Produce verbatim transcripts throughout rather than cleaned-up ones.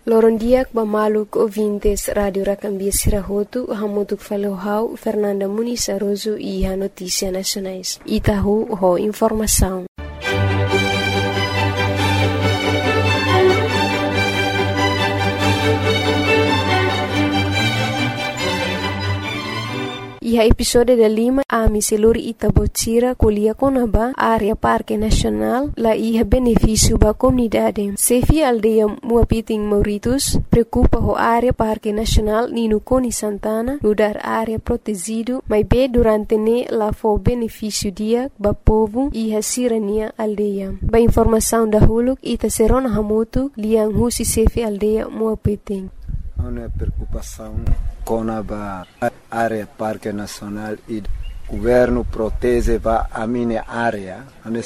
Lorondiak bamaluk ouvintes Radio Rakambia Sirahotu, hamotuk falohau Fernanda Muniz Aroso e a Notícia Nacionais. Itahu ho informação. E a episódio da Lima, a Miseluri Itabotira, Colia Conaba, área Parque Nacional, lá ia benefício para a comunidade. Sefi aldeia Muapiting Mauritus, preocupa a área Parque Nacional Nino Coni Santana, lugar área protegido, mas bem durante ne lá foi benefício dia para povo e a sirania aldeia. Ba informação da Huluk, Ita Serona Hamutu, Liang Husi Sefi aldeia Muapiting. Uma preocupação com a área Parque Nacional e o governo protege a minha área.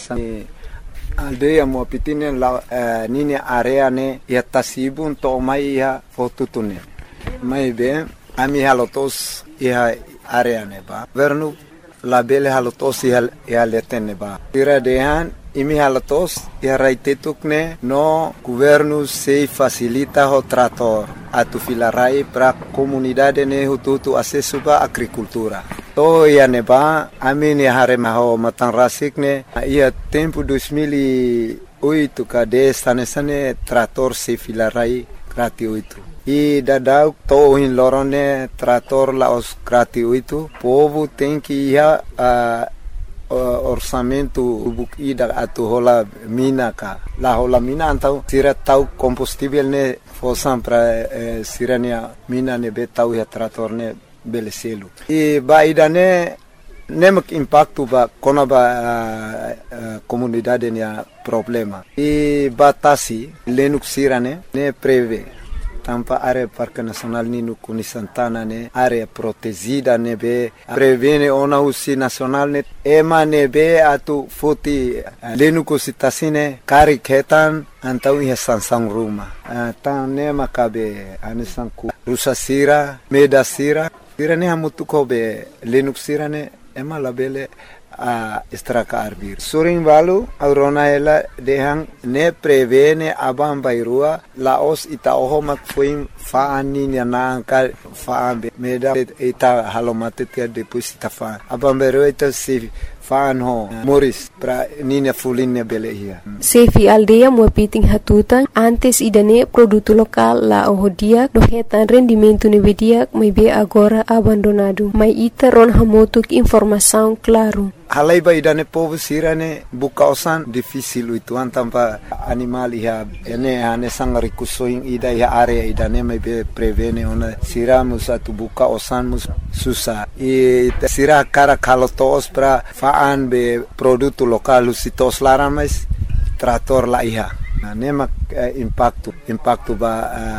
A aldeia Muapiting la minha área ne ia tasibun to mai ia fotutune. Mai bem a minha halotos ia área ne ba. Governo la bele halotos ia ia letene ba. Tira dehan imi halatos ia raitetukne no governo se facilita o trator atu filarai para comunidade ne hututu acesso ba agricultura. To ia neba amini hare maho matanrasik ne ia tempo dois mil e oito kade sane sane trator se filarai gratuito. E dadau to in lorone trator la os gratuito. Povo tem que ia a orçamento ida atu hola mina ka la hola mina antau sira tau combustível ne fosan para eh, sirania mina ne betau ya trator ne beleselu e ba ida ne nemak impacto ba kona ba uh, uh, comunidade ne problema e batasi lenuk sirane ne preve tampa área Parque Nacional Nino Coni Santana ne área protegida ne be prevene ona usi nacional ne ema ne be atu futi lenu kositasine kari ketan antau ia sansang ruma tan ne makabe anisanku rusa sira meda sira sira ne hamutu ko be lenu sira ne ema labele a estraka arbir suring valu aurona ela dehang ne prevene abam bairua laos ita ohomak fuim faani na ka faambe meda ita halomate te depois ita fa abam bairua ita se faan ho moris pra nina fulinne belehia Sefi aldeia Muapiting hatutan antes idane produto lokal la ohodia dohetan rendimento nevedia mai be agora abandonado mai ita ron hamotuk informação claro. Halai ba idane povo sirane bukausan difícil itu antampa animal iha ene ane sangari kusoing ida iha area idane mai be prevene ona siramus atu bukausan mus susah e sira cara kalotos pra faan be produto lokal sitos laran mais trator la iha nema uh, impacto impacto ba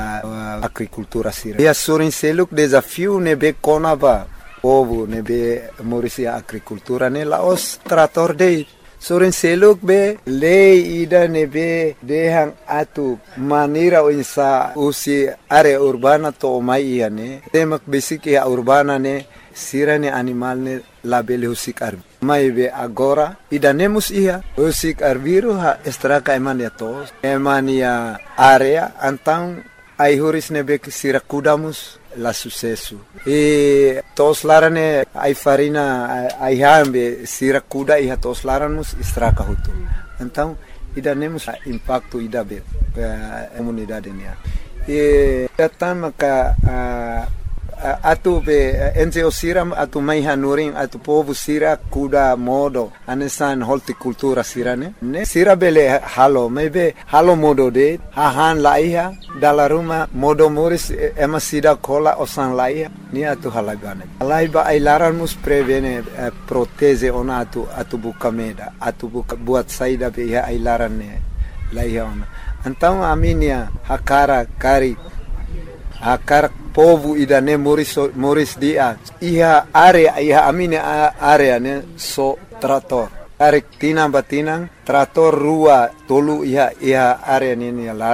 uh, agricultura sira ia surin seluk desafio ne be kona ba povo ne be morisia agricultura ne laos trator de soren seluk be le ida ne be dehang atu manira insa usi area urbana to mai ne temak basic ya urbana ne sirane animal ne labele husik arbi mai be agora ida nemus ia husik arbiru ha estraka emania tos emania area antang ai huris ne be sira kudamus la sucesso e tos larane ai farina ai hambe sira kuda iha tos laramus estraka hutu então ida nemus impacto ida be comunidade nia e tatan maka atu be enze osiram atu mai hanurin atu povo sira kuda modo anesan horticultura sirane ne sira bele halo mebe halo modo de hahan laiha dala ruma modo moris ema sida kola osan laiha ni atu halagane laiba ailaran mus prevene eh, proteze ona atu atu bukameda atu buka, buat saida be ya ailaran ne laiha ona então aminia hakara kari hakar povo idane moris moris dia iha area iha amine area ne so trator arek tinang batinang trator rua tolu iha iha area ni ni